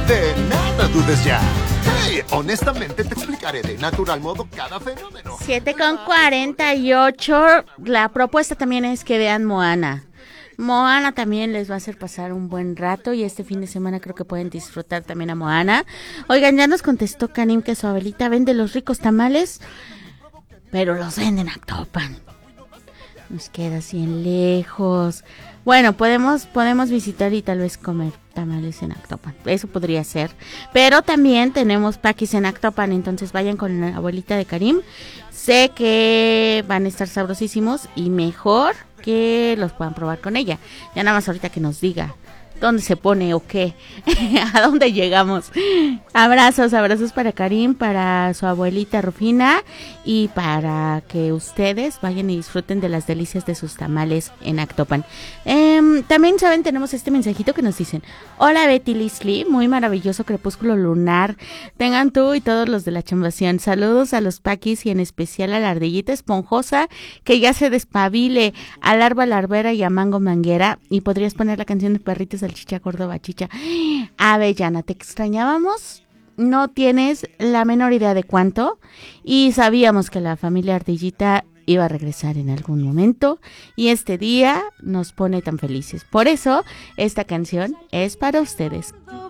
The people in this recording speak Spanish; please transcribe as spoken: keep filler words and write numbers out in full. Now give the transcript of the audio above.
De nada dudes ya. Hey, honestamente te explicaré de natural modo cada fenómeno. siete con cuarenta y ocho. La propuesta también es que vean Moana. Moana también les va a hacer pasar un buen rato y este fin de semana creo que pueden disfrutar también a Moana. Oigan, ya nos contestó Karim que su abuelita vende los ricos tamales, pero los venden a Actopan. Nos queda así en lejos. Bueno, podemos podemos visitar y tal vez comer tamales en Actopan. Eso podría ser. Pero también tenemos paquis en Actopan, entonces vayan con la abuelita de Karim. Sé que van a estar sabrosísimos y mejor que los puedan probar con ella. Ya nada más ahorita que nos diga dónde se pone o qué, a dónde llegamos. Abrazos, abrazos para Karim, para su abuelita Rufina y para que ustedes vayan y disfruten de las delicias de sus tamales en Actopan. Eh, también saben, tenemos este mensajito que nos dicen: hola Betty Lisli, muy maravilloso crepúsculo lunar. Tengan tú y todos los de la chambación. Saludos a los paquis y en especial a la ardillita esponjosa que ya se despabile, a Larva Larvera y a Mango Manguera. Y podrías poner la canción de Perritos del Chicha Córdoba Chicha. Avellana, ¿te extrañábamos? No tienes la menor idea de cuánto. Y sabíamos que la familia Ardillita iba a regresar en algún momento. Y este día nos pone tan felices. Por eso, esta canción es para ustedes.